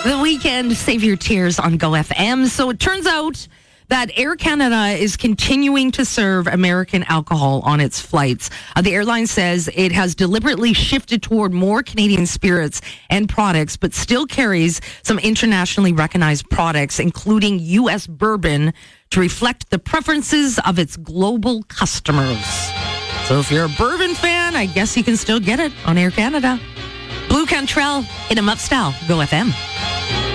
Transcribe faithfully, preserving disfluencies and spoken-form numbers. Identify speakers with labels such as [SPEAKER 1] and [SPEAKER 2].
[SPEAKER 1] The Weekend, Save Your Tears on Go F M. So it turns out that Air Canada is continuing to serve American alcohol on its flights. Uh, the airline says it has deliberately shifted toward more Canadian spirits and products, but still carries some internationally recognized products, including U S bourbon, to reflect the preferences of its global customers. So if you're a bourbon fan, I guess you can still get it on Air Canada. Blue Cantrell, hit 'em up style, Go F M.